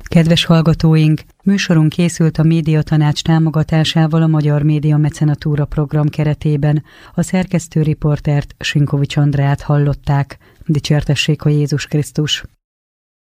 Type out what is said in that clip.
Kedves hallgatóink, műsorunk készült a Médiatanács támogatásával a Magyar Média Mecenatúra program keretében. A szerkesztő riportert, Sinkovics Andrát hallották. Dicsértessék a Jézus Krisztus!